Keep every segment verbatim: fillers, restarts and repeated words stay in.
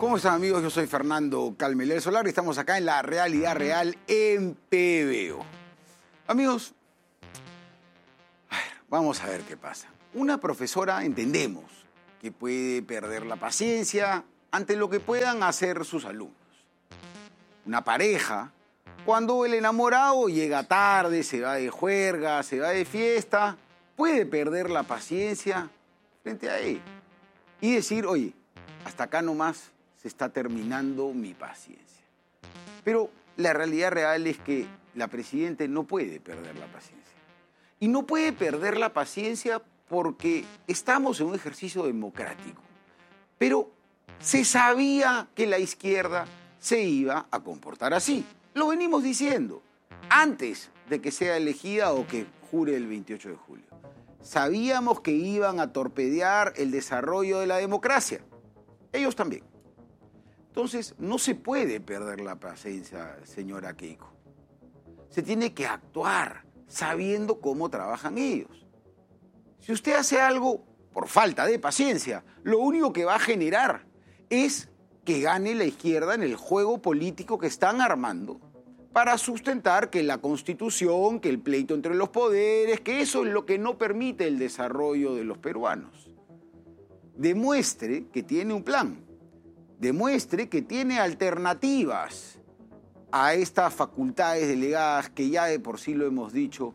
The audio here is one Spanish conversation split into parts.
¿Cómo están, amigos? Yo soy Fernando Calmeler Solar y estamos acá en La Realidad Real en P B O. Amigos, a ver, vamos a ver qué pasa. Una profesora, entendemos, que puede perder la paciencia ante lo que puedan hacer sus alumnos. Una pareja, cuando el enamorado llega tarde, se va de juerga, se va de fiesta, puede perder la paciencia frente a él y decir, oye, hasta acá nomás se está terminando mi paciencia. Pero la realidad real es que la presidenta no puede perder la paciencia. Y no puede perder la paciencia porque estamos en un ejercicio democrático. Pero se sabía que la izquierda se iba a comportar así. Lo venimos diciendo antes de que sea elegida o que jure el veintiocho de julio. Sabíamos que iban a torpedear el desarrollo de la democracia. Ellos también. Entonces, no se puede perder la paciencia, señora Keiko. Se tiene que actuar sabiendo cómo trabajan ellos. Si usted hace algo por falta de paciencia, lo único que va a generar es que gane la izquierda en el juego político que están armando para sustentar que la Constitución, que el pleito entre los poderes, que eso es lo que no permite el desarrollo de los peruanos. Demuestre que tiene un plan. Demuestre que tiene alternativas a estas facultades delegadas que ya de por sí lo hemos dicho,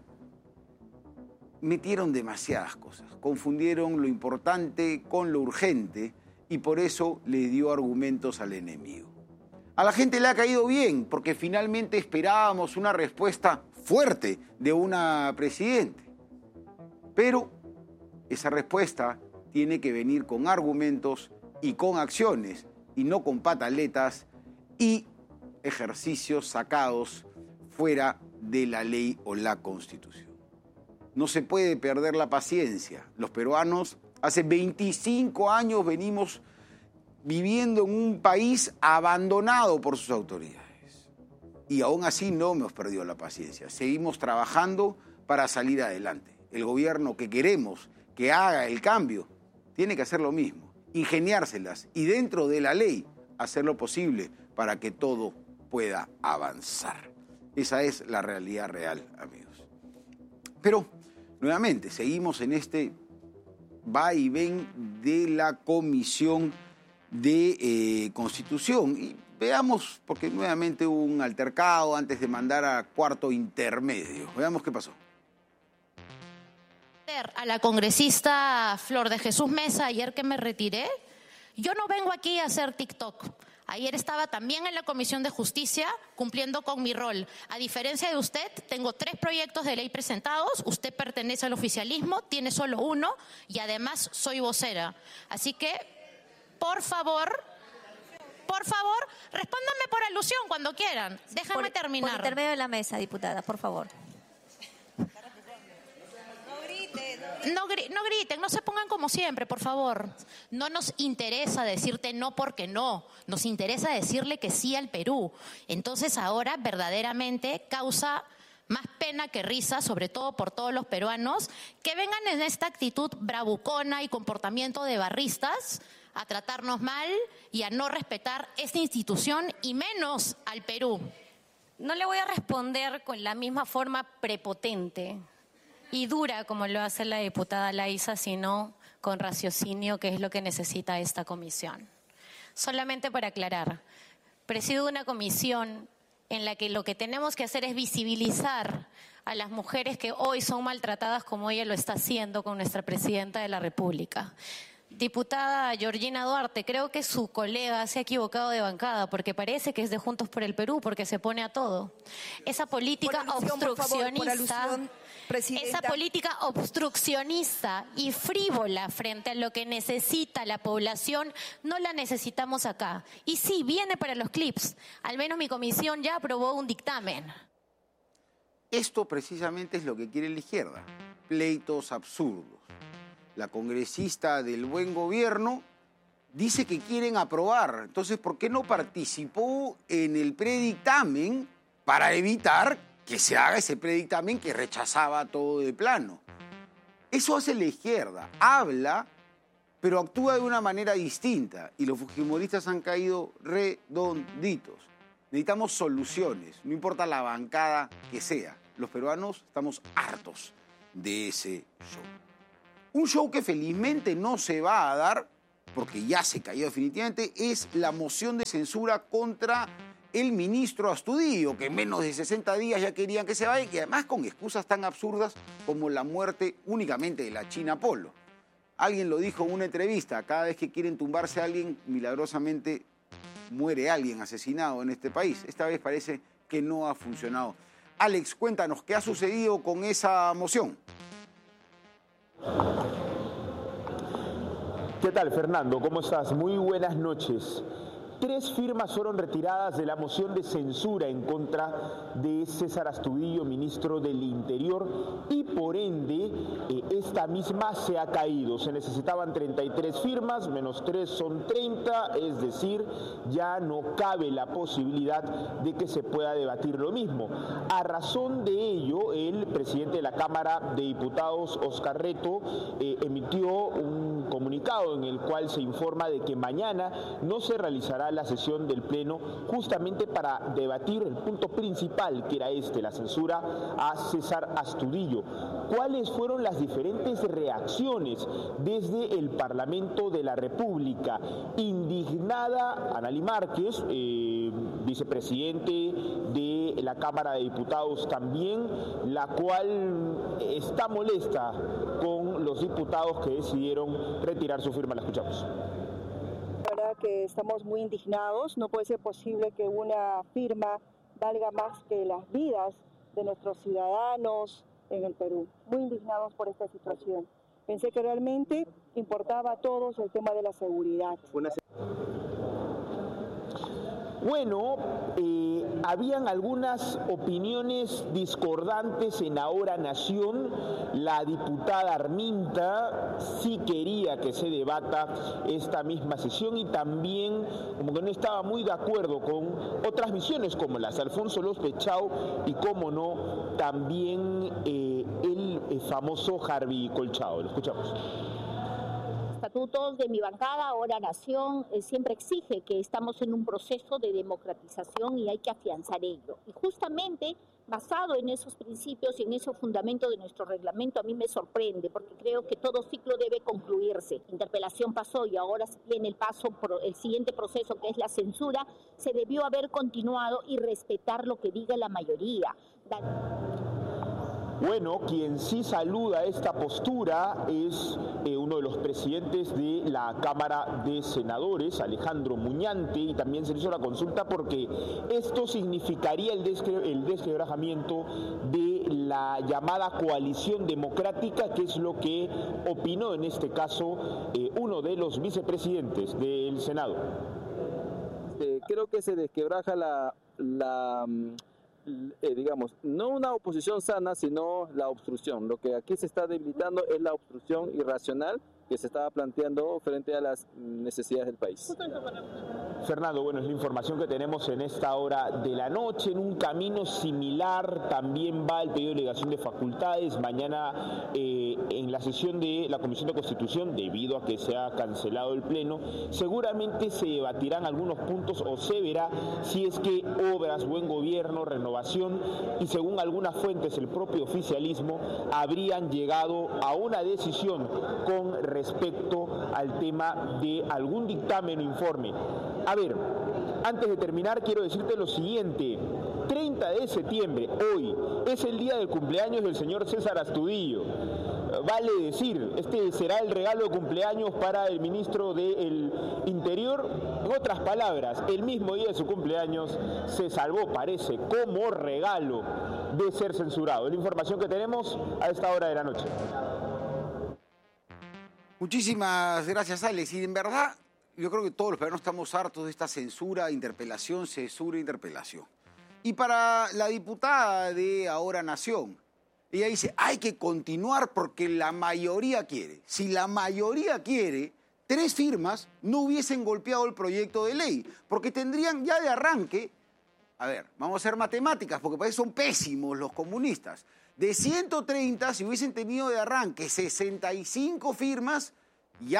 metieron demasiadas cosas, confundieron lo importante con lo urgente y por eso le dio argumentos al enemigo. A la gente le ha caído bien porque finalmente esperábamos una respuesta fuerte de una presidenta. Pero esa respuesta tiene que venir con argumentos y con acciones y no con pataletas y ejercicios sacados fuera de la ley o la Constitución. No se puede perder la paciencia. Los peruanos hace veinticinco años venimos viviendo en un país abandonado por sus autoridades. Y aún así no hemos perdido la paciencia. Seguimos trabajando para salir adelante. El gobierno que queremos que haga el cambio tiene que hacer lo mismo. Ingeniárselas y dentro de la ley hacer lo posible para que todo pueda avanzar. Esa es la realidad real, amigos. Pero, nuevamente, seguimos en este va y ven de la Comisión de eh, Constitución. Y veamos, porque nuevamente hubo un altercado antes de mandar a cuarto intermedio. Veamos qué pasó. A la congresista Flor de Jesús Mesa, ayer que me retiré, yo no vengo aquí a hacer TikTok. Ayer estaba también en la Comisión de Justicia cumpliendo con mi rol. A diferencia de usted, tengo tres proyectos de ley presentados, usted pertenece al oficialismo, tiene solo uno y además soy vocera. Así que, por favor, por favor, respóndanme por alusión cuando quieran. Déjame por, terminar. Por intermedio de la mesa, diputada, por favor. No, no griten, no se pongan como siempre, por favor. No nos interesa decirte no porque no, nos interesa decirle que sí al Perú. Entonces ahora verdaderamente causa más pena que risa, sobre todo por todos los peruanos, que vengan en esta actitud bravucona y comportamiento de barristas a tratarnos mal y a no respetar esta institución y menos al Perú. No le voy a responder con la misma forma prepotente y dura como lo hace la diputada Laisa, sino con raciocinio, que es lo que necesita esta comisión. Solamente para aclarar, presido una comisión en la que lo que tenemos que hacer es visibilizar a las mujeres que hoy son maltratadas como ella lo está haciendo con nuestra presidenta de la República. Diputada Georgina Duarte, creo que su colega se ha equivocado de bancada porque parece que es de Juntos por el Perú porque se pone a todo. Esa política por alusión, obstruccionista, por favor, por alusión, presidenta. Esa política obstruccionista y frívola frente a lo que necesita la población, no la necesitamos acá. Y sí, viene para los clips. Al menos mi comisión ya aprobó un dictamen. Esto precisamente es lo que quiere la izquierda. Pleitos absurdos. La congresista del buen gobierno dice que quieren aprobar. Entonces, ¿por qué no participó en el predictamen para evitar que se haga ese predictamen que rechazaba todo de plano? Eso hace la izquierda. Habla pero actúa de una manera distinta y los fujimoristas han caído redonditos. Necesitamos soluciones, no importa la bancada que sea. Los peruanos estamos hartos de ese show. Un show que felizmente no se va a dar, porque ya se cayó definitivamente, es la moción de censura contra el ministro Astudillo, que en menos de sesenta días ya querían que se vaya, y además con excusas tan absurdas como la muerte únicamente de la China Polo. Alguien lo dijo en una entrevista, cada vez que quieren tumbarse a alguien, milagrosamente muere alguien asesinado en este país. Esta vez parece que no ha funcionado. Alex, cuéntanos, ¿qué ha sucedido con esa moción? ¿Qué tal, Fernando? ¿Cómo estás? Muy buenas noches. Tres firmas fueron retiradas de la moción de censura en contra de César Astudillo, ministro del Interior, y por ende eh, esta misma se ha caído. Se necesitaban treinta y tres firmas, menos tres son treinta, es decir, ya no cabe la posibilidad de que se pueda debatir lo mismo. A razón de ello, el presidente de la Cámara de Diputados, Óscar Reto, eh, emitió un comunicado en el cual se informa de que mañana no se realizará la sesión del Pleno justamente para debatir el punto principal, que era este, la censura a César Astudillo. ¿Cuáles fueron las diferentes reacciones desde el Parlamento de la República? Indignada Analí Márquez, eh, vicepresidente de la Cámara de Diputados también, la cual está molesta con los diputados que decidieron retirar su firma. La escuchamos. La verdad que estamos muy indignados. No puede ser posible que una firma valga más que las vidas de nuestros ciudadanos en el Perú. Muy indignados por esta situación. Pensé que realmente importaba a todos el tema de la seguridad. Bueno, eh, habían algunas opiniones discordantes en Ahora Nación. La diputada Arminta sí quería que se debata esta misma sesión y también como que no estaba muy de acuerdo con otras visiones como las de Alfonso López Chau y, como no, también eh, el, el famoso Harvey Colchado. Lo escuchamos. Estatutos de mi bancada, Ahora Nación, eh, siempre exige que estamos en un proceso de democratización y hay que afianzar ello. Y justamente basado en esos principios y en ese fundamento de nuestro reglamento, a mí me sorprende, porque creo que todo ciclo debe concluirse. Interpelación pasó y ahora viene el paso, el siguiente proceso, que es la censura. Se debió haber continuado y respetar lo que diga la mayoría. Bueno, quien sí saluda esta postura es eh, uno de los presidentes de la Cámara de Senadores, Alejandro Muñante, y también se hizo la consulta porque esto significaría el, desque, el desquebrajamiento de la llamada coalición democrática, que es lo que opinó en este caso eh, uno de los vicepresidentes del Senado. Eh, creo que se desquebraja la... la Eh, digamos, no una oposición sana, sino la obstrucción. Lo que aquí se está debilitando es la obstrucción irracional que se estaba planteando frente a las necesidades del país. Fernando, bueno, es la información que tenemos en esta hora de la noche. En un camino similar también va el pedido de delegación de facultades. Mañana eh, en la sesión de la Comisión de Constitución, debido a que se ha cancelado el Pleno, seguramente se debatirán algunos puntos o se verá si es que obras, buen gobierno, renovación y, según algunas fuentes, el propio oficialismo habrían llegado a una decisión con respecto al tema de algún dictamen o informe. A ver, antes de terminar quiero decirte lo siguiente. treinta de septiembre, hoy, es el día del cumpleaños del señor César Astudillo. Vale decir, este será el regalo de cumpleaños para el ministro del Interior. En otras palabras, el mismo día de su cumpleaños se salvó, parece, como regalo de ser censurado. Es la información que tenemos a esta hora de la noche. Muchísimas gracias, Alex. Y en verdad, yo creo que todos los peruanos estamos hartos de esta censura, interpelación, censura, interpelación. Y para la diputada de Ahora Nación, ella dice, hay que continuar porque la mayoría quiere. Si la mayoría quiere, tres firmas no hubiesen golpeado el proyecto de ley, porque tendrían ya de arranque, a ver, vamos a hacer matemáticas, porque para eso son pésimos los comunistas. De ciento treinta, si hubiesen tenido de arranque sesenta y cinco firmas, ya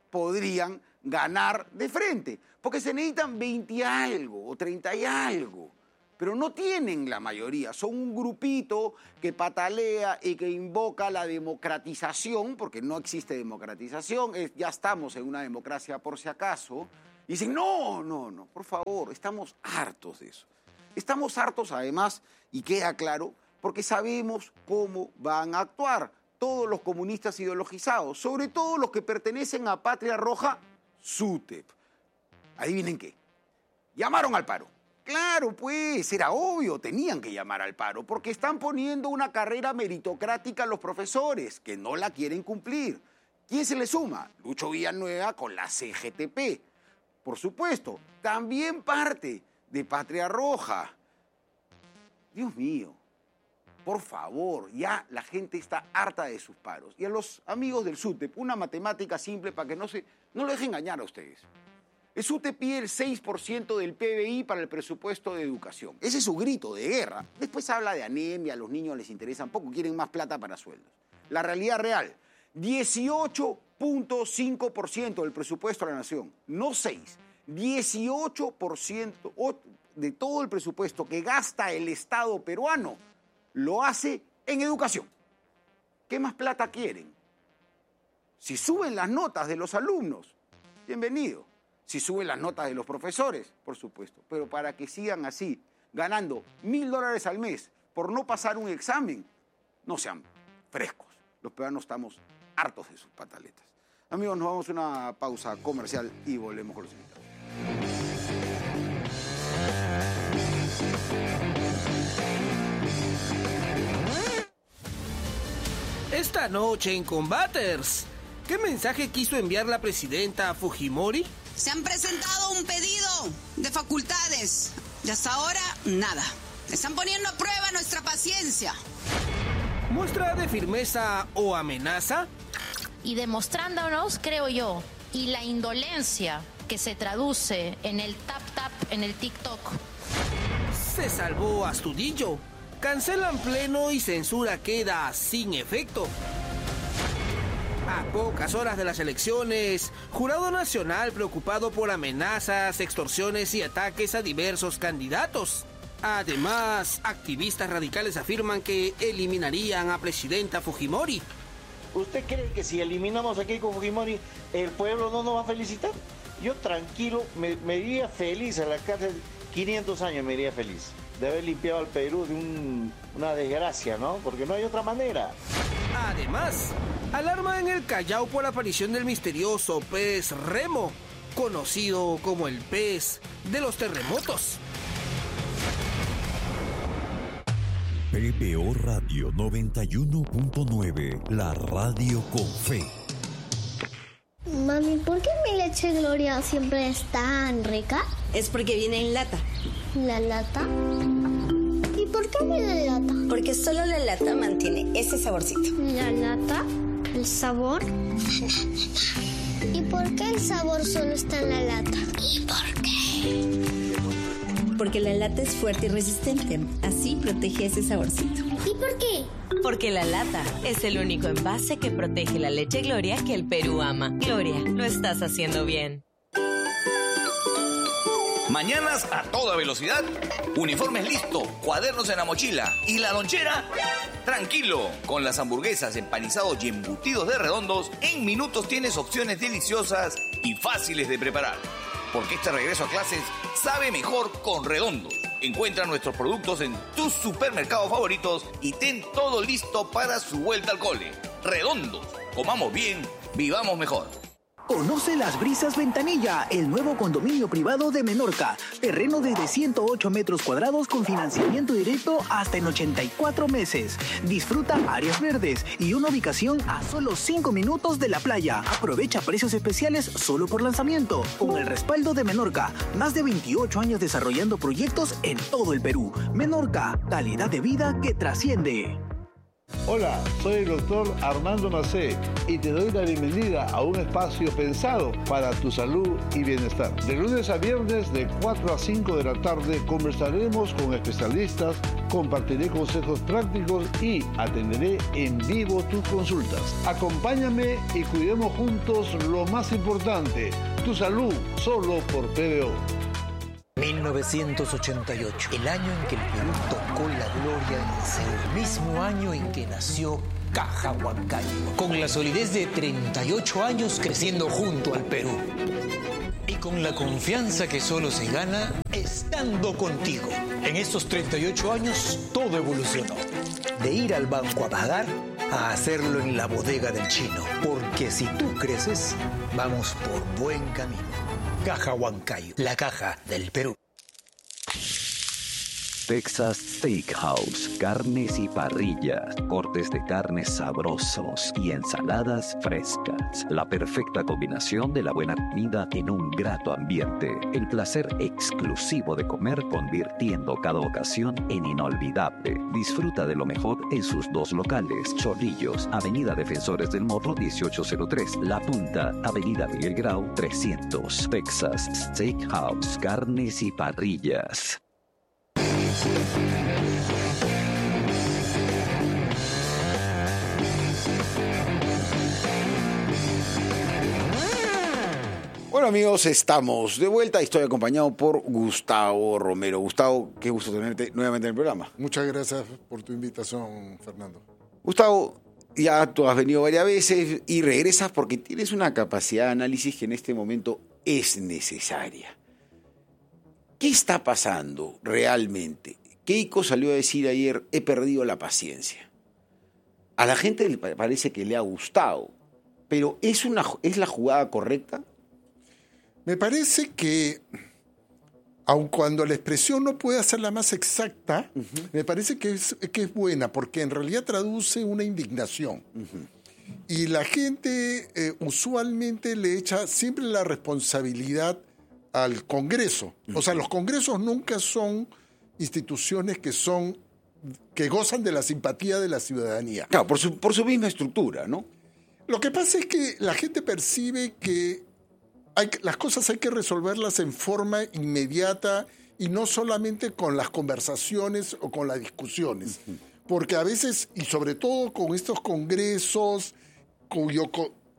podrían ganar de frente, porque se necesitan veinte y algo o treinta y algo, pero no tienen la mayoría, son un grupito que patalea y que invoca la democratización, porque no existe democratización, es, ya estamos en una democracia por si acaso, y dicen, no, no, no, por favor, estamos hartos de eso. Estamos hartos además, y queda claro, porque sabemos cómo van a actuar todos los comunistas ideologizados, sobre todo los que pertenecen a Patria Roja, SUTEP. Adivinen qué, llamaron al paro. Claro, pues, era obvio, tenían que llamar al paro, porque están poniendo una carrera meritocrática a los profesores, que no la quieren cumplir. ¿Quién se le suma? Lucho Villanueva con la C G T P. Por supuesto, también parte de Patria Roja. Dios mío, por favor, ya la gente está harta de sus paros. Y a los amigos del SUTEP, una matemática simple para que no se, no lo dejen engañar a ustedes. El SUTEP pide el seis por ciento del P B I para el presupuesto de educación. Ese es su grito de guerra. Después habla de anemia, a los niños les interesan poco, quieren más plata para sueldos. La realidad real, dieciocho punto cinco por ciento del presupuesto de la nación, no seis, dieciocho por ciento de todo el presupuesto que gasta el Estado peruano lo hace en educación. ¿Qué más plata quieren? Si suben las notas de los alumnos, bienvenido. Si suben las notas de los profesores, por supuesto. Pero para que sigan así, ganando mil dólares al mes por no pasar un examen, no sean frescos. Los peruanos estamos hartos de sus pataletas. Amigos, nos vamos a una pausa comercial y volvemos con los invitados. Esta noche en Combaters, ¿qué mensaje quiso enviar la presidenta Fujimori? Se han presentado un pedido de facultades y hasta ahora nada. Están poniendo a prueba nuestra paciencia. ¿Muestra de firmeza o amenaza? Y demostrándonos, creo yo, y la indolencia que se traduce en el tap-tap en el TikTok. Se salvó Astudillo. Cancelan pleno y censura queda sin efecto. A pocas horas de las elecciones, Jurado Nacional preocupado por amenazas, extorsiones y ataques a diversos candidatos. Además, activistas radicales afirman que eliminarían a presidenta Fujimori. ¿Usted cree que si eliminamos a Keiko Fujimori, el pueblo no nos va a felicitar? Yo tranquilo, me, me iría feliz a la cárcel, quinientos años me iría feliz de haber limpiado al Perú de un, una desgracia, ¿no? Porque no hay otra manera. Además, alarma en el Callao por la aparición del misterioso pez remo, conocido como el pez de los terremotos. P B O Radio noventa y uno punto nueve, la radio con fe. Mami, ¿por qué mi leche Gloria siempre es tan rica? Es porque viene en lata. ¿La lata? ¿Y por qué viene en lata? Porque solo la lata mantiene ese saborcito. ¿La lata? ¿El sabor? ¿Y por qué el sabor solo está en la lata? ¿Y por qué? Porque la lata es fuerte y resistente. Así protege ese saborcito. ¿Y por qué? Porque la lata es el único envase que protege la leche Gloria que el Perú ama. Gloria, lo estás haciendo bien. Mañanas a toda velocidad, uniformes listo, cuadernos en la mochila y la lonchera, tranquilo. Con las hamburguesas, empanizados y embutidos de Redondos, en minutos tienes opciones deliciosas y fáciles de preparar. Porque este regreso a clases sabe mejor con Redondos. Encuentra nuestros productos en tus supermercados favoritos y ten todo listo para su vuelta al cole. Redondos, comamos bien, vivamos mejor. Conoce Las Brisas Ventanilla, el nuevo condominio privado de Menorca. Terreno desde ciento ocho metros cuadrados con financiamiento directo hasta en ochenta y cuatro meses. Disfruta áreas verdes y una ubicación a solo cinco minutos de la playa. Aprovecha precios especiales solo por lanzamiento. Con el respaldo de Menorca, más de veintiocho años desarrollando proyectos en todo el Perú. Menorca, calidad de vida que trasciende. Hola, soy el doctor Armando Macé y te doy la bienvenida a un espacio pensado para tu salud y bienestar. De lunes a viernes de cuatro a cinco de la tarde conversaremos con especialistas compartiré consejos prácticos y atenderé en vivo tus consultas. Acompáñame y cuidemos juntos lo más importante, tu salud, solo por P B O. mil novecientos ochenta y ocho, el año en que el Perú tocó la gloria en el cielo, el mismo año en que nació Caja Huancayo, con la solidez de treinta y ocho años creciendo junto al Perú. Y con la confianza que solo se gana estando contigo. En estos treinta y ocho años todo evolucionó. De ir al banco a pagar a hacerlo en la bodega del chino. Porque si tú creces, vamos por buen camino. Caja Huancayo, la caja del Perú. Texas Steakhouse, carnes y parrillas, cortes de carnes sabrosos y ensaladas frescas. La perfecta combinación de la buena comida en un grato ambiente. El placer exclusivo de comer convirtiendo cada ocasión en inolvidable. Disfruta de lo mejor en sus dos locales. Chorrillos, Avenida Defensores del Morro dieciocho cero tres. La Punta, Avenida Miguel Grau trescientos. Texas Steakhouse, carnes y parrillas. Bueno, amigos, estamos de vuelta y estoy acompañado por Gustavo Romero. Gustavo, qué gusto tenerte nuevamente en el programa. Muchas gracias por tu invitación, Fernando. Gustavo, ya tú has venido varias veces y regresas porque tienes una capacidad de análisis que en este momento es necesaria. ¿Qué está pasando realmente? Keiko salió a decir ayer, he perdido la paciencia. A la gente le parece que le ha gustado, pero ¿es, una, ¿es la jugada correcta? Me parece que, aun cuando la expresión no puede ser la más exacta, uh-huh. me parece que es, que es buena, porque en realidad traduce una indignación. Uh-huh. Y la gente eh, usualmente le echa siempre la responsabilidad al Congreso. O sea, los congresos nunca son instituciones que son que gozan de la simpatía de la ciudadanía. Claro, por su, por su misma estructura, ¿no? Lo que pasa es que la gente percibe que hay, las cosas hay que resolverlas en forma inmediata y no solamente con las conversaciones o con las discusiones. Uh-huh. Porque a veces, y sobre todo con estos congresos cuyo,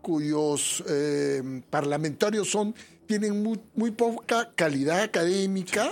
cuyos eh, parlamentarios son tienen muy, muy poca calidad académica,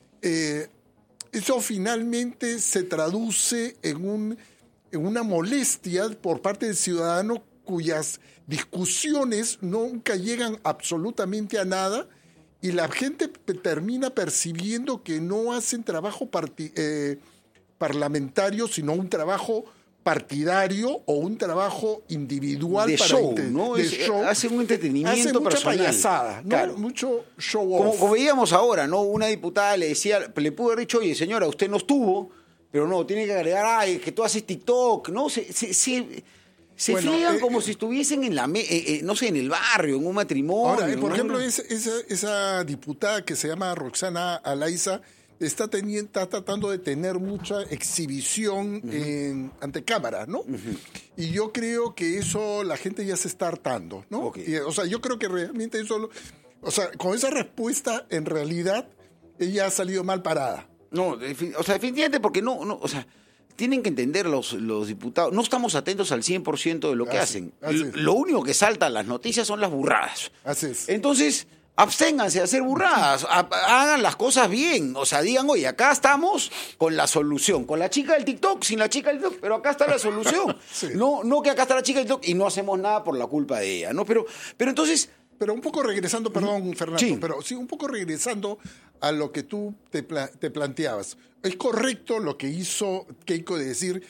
eh, eso finalmente se traduce en, un, en una molestia por parte del ciudadano cuyas discusiones nunca llegan absolutamente a nada y la gente termina percibiendo que no hacen trabajo parti- eh, parlamentario, sino un trabajo partidario o un trabajo individual de para show, inte- ¿no? de Es, show. Hace un entretenimiento hace mucha personal. payasada, ¿no? Claro. Mucho show Como, off. como veíamos ahora, ¿no? Una diputada le decía, le pudo haber dicho, oye, señora, usted no estuvo, pero no, tiene que agregar, ay, que tú haces TikTok, ¿no? Se, se, se, se Bueno, friegan eh, como si estuviesen en la, me- eh, eh, no sé, en el barrio, en un matrimonio. Ahora, eh, por ¿no? ejemplo, esa, esa, esa diputada que se llama Roxana Alaiza está, teniendo, está tratando de tener mucha exhibición uh-huh. en, ante cámara, ¿no? Uh-huh. Y yo creo que eso la gente ya se está hartando, ¿no? Okay. Y, o sea, yo creo que realmente eso... Lo, o sea, con esa respuesta, en realidad, ella ha salido mal parada. No, o sea, definitivamente porque no, no, o sea, tienen que entender los, los diputados, no estamos atentos al cien por ciento de lo que así, hacen. Así es. Lo único que salta en las noticias son las burradas. Así es. Entonces, absténganse de hacer burradas, hagan las cosas bien, o sea, digan, oye, acá estamos con la solución, con la chica del TikTok, sin la chica del TikTok, pero acá está la solución. Sí. No, no que acá está la chica del TikTok y no hacemos nada por la culpa de ella, ¿no? Pero, pero entonces... Pero un poco regresando, perdón, Fernando, sí. pero sí, un poco regresando a lo que tú te, pla- te planteabas. Es correcto lo que hizo Keiko de decir,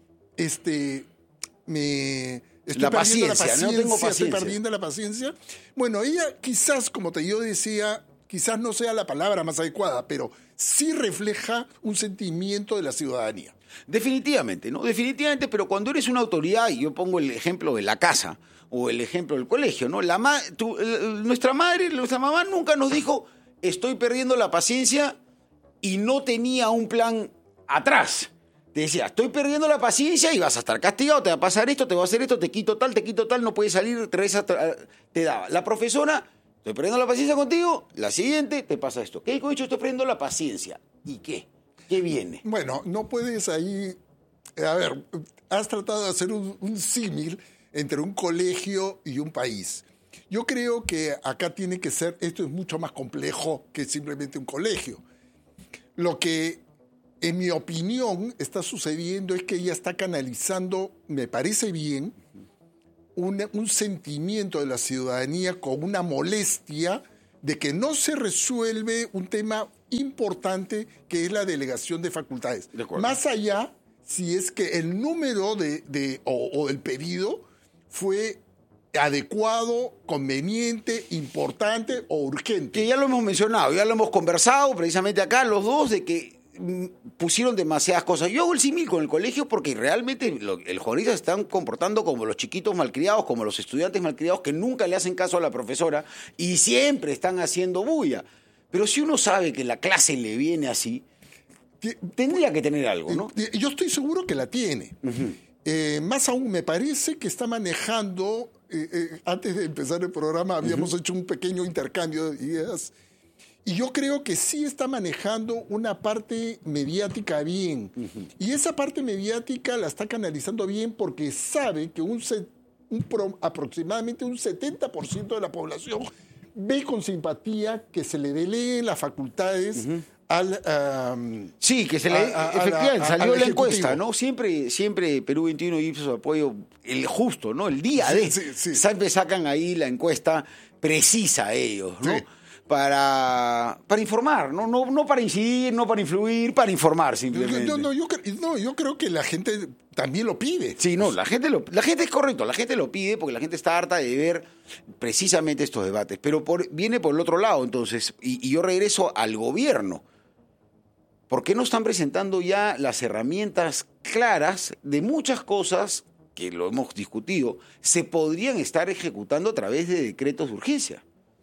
este, me... Estoy la, perdiendo paciencia, la paciencia, no tengo paciencia. Estoy perdiendo la paciencia. Bueno, ella quizás, como te yo decía, quizás no sea la palabra más adecuada, pero sí refleja un sentimiento de la ciudadanía. Definitivamente, ¿no? Definitivamente, pero cuando eres una autoridad, y yo pongo el ejemplo de la casa o el ejemplo del colegio, ¿no? La ma- tu, el, nuestra madre, nuestra mamá nunca nos dijo, estoy perdiendo la paciencia y no tenía un plan atrás. Te decía, estoy perdiendo la paciencia y vas a estar castigado, te va a pasar esto, te va a hacer esto, te quito tal, te quito tal, no puedes salir, te, te daba. La profesora, estoy perdiendo la paciencia contigo, la siguiente te pasa esto. ¿Qué he dicho? Estoy perdiendo la paciencia. ¿Y qué? ¿Qué viene? Bueno, no puedes ahí... A ver, has tratado de hacer un, un símil entre un colegio y un país. Yo creo que acá tiene que ser... Esto es mucho más complejo que simplemente un colegio. Lo que, en mi opinión, está sucediendo es que ella está canalizando, me parece bien, un, un sentimiento de la ciudadanía con una molestia de que no se resuelve un tema importante que es la delegación de facultades. De acuerdo. Más allá, si es que el número de, de o, o el pedido fue adecuado, conveniente, importante o urgente. Que ya lo hemos mencionado, ya lo hemos conversado precisamente acá los dos, de que mm, pusieron demasiadas cosas. Yo hago el símil con el colegio porque realmente lo, el jornalista se están comportando como los chiquitos malcriados, como los estudiantes malcriados que nunca le hacen caso a la profesora y siempre están haciendo bulla. Pero si uno sabe que la clase le viene así, tendría que tener algo, ¿no? Yo estoy seguro que la tiene. Uh-huh. Eh, más aún, me parece que está manejando, eh, eh, antes de empezar el programa habíamos uh-huh. hecho un pequeño intercambio de ideas, y yo creo que sí está manejando una parte mediática bien. Uh-huh. Y esa parte mediática la está canalizando bien porque sabe que un, un pro, aproximadamente un setenta por ciento de la población ve con simpatía que se le deleguen las facultades uh-huh. al... Um, sí, que se le... A, a, efectivamente, a, salió a, la encuesta, ¿no? Siempre, siempre Perú veintiuno y su apoyo, el justo, ¿no? El día sí, de... Sí, sí. Siempre sacan ahí la encuesta precisa ellos, ¿no? Sí. Para, para informar, ¿no? No, no para incidir, no para influir, para informar simplemente. No, no, yo, no, yo creo que la gente también lo pide. Sí, no, la gente, lo, la gente es correcto, la gente lo pide porque la gente está harta de ver precisamente estos debates, pero por, viene por el otro lado, entonces, y, y yo regreso al gobierno. ¿Por qué no están presentando ya las herramientas claras de muchas cosas que lo hemos discutido, se podrían estar ejecutando a través de decretos de urgencia?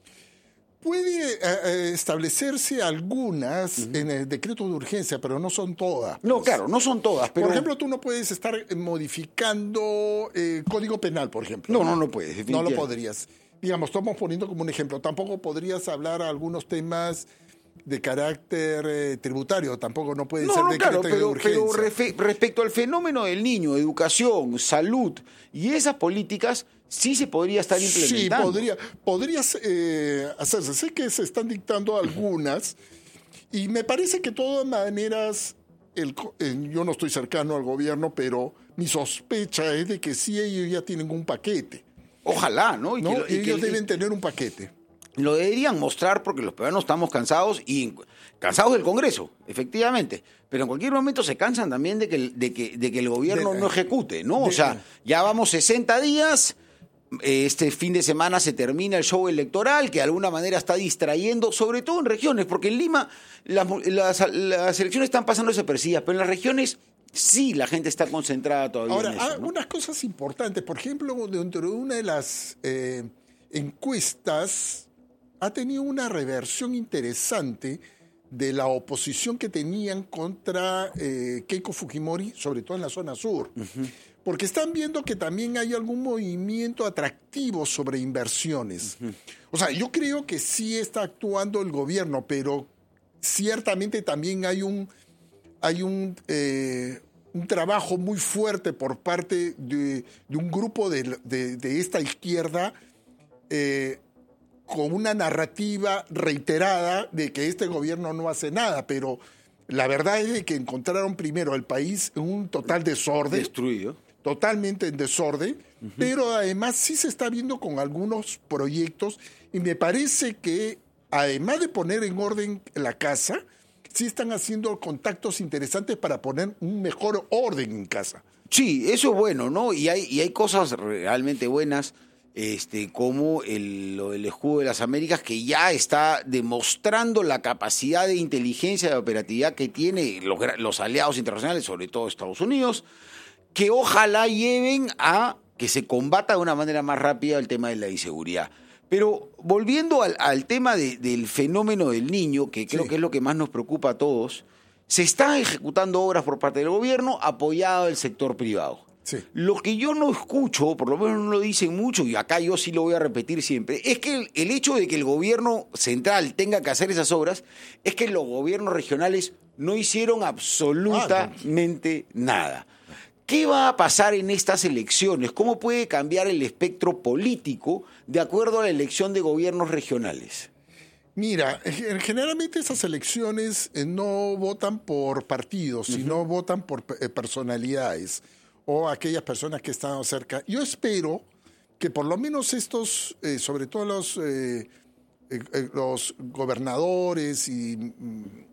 Puede uh, establecerse algunas uh-huh. en el decreto de urgencia, pero no son todas. No, pues. Claro, no son todas. Pero... Por ejemplo, tú no puedes estar modificando eh, Código Penal, por ejemplo. No, no, no puedes. No lo podrías. Digamos, estamos poniendo como un ejemplo. Tampoco podrías hablar a algunos temas de carácter eh, tributario. Tampoco no puede no, ser no, decreto claro, pero, de urgencia. Pero refe- respecto al fenómeno del niño, educación, salud y esas políticas... sí se podría estar implementando. Sí, podría, podría eh, hacerse. Sé que se están dictando algunas y me parece que de todas maneras, el, eh, yo no estoy cercano al gobierno, pero mi sospecha es de que sí ellos ya tienen un paquete. Ojalá, ¿no? Y ¿no? que lo, y ellos que, deben tener un paquete. Lo deberían mostrar porque los peruanos estamos cansados y cansados del Congreso, efectivamente. Pero en cualquier momento se cansan también de que, de que, de que el gobierno de, no ejecute, ¿no? De, o sea, ya vamos sesenta días... Este fin de semana se termina el show electoral, que de alguna manera está distrayendo, sobre todo en regiones, porque en Lima las, las, las elecciones están pasando desapercibidas, pero en las regiones sí la gente está concentrada todavía. Ahora, en eso, ¿no? Unas cosas importantes, por ejemplo, dentro de una de las eh, encuestas ha tenido una reversión interesante de la oposición que tenían contra eh, Keiko Fujimori, sobre todo en la zona sur. Uh-huh. Porque están viendo que también hay algún movimiento atractivo sobre inversiones. Uh-huh. O sea, yo creo que sí está actuando el gobierno, pero ciertamente también hay un, hay un, eh, un trabajo muy fuerte por parte de, de un grupo de, de, de esta izquierda eh, con una narrativa reiterada de que este gobierno no hace nada, pero la verdad es de que encontraron primero el país en un total desorden. Destruido. Totalmente en desorden, uh-huh. pero además sí se está viendo con algunos proyectos y me parece que además de poner en orden la casa, sí están haciendo contactos interesantes para poner un mejor orden en casa. Sí, eso es bueno, ¿no? Y hay, y hay cosas realmente buenas, este, como el, lo del escudo de las Américas, que ya está demostrando la capacidad de inteligencia y de operatividad que tienen los, los aliados internacionales, sobre todo Estados Unidos, que ojalá lleven a que se combata de una manera más rápida el tema de la inseguridad. Pero volviendo al, al tema de, del fenómeno del niño, que creo sí. que es lo que más nos preocupa a todos, se están ejecutando obras por parte del gobierno apoyado del sector privado. Sí. Lo que yo no escucho, por lo menos no lo dicen mucho, y acá yo sí lo voy a repetir siempre, es que el, el hecho de que el gobierno central tenga que hacer esas obras es que los gobiernos regionales no hicieron absolutamente nada. ¿Qué va a pasar en estas elecciones? ¿Cómo puede cambiar el espectro político de acuerdo a la elección de gobiernos regionales? Mira, generalmente esas elecciones no votan por partidos, sino uh-huh. votan por personalidades o aquellas personas que están cerca. Yo espero que por lo menos estos, eh, sobre todo los, eh, eh, los gobernadores y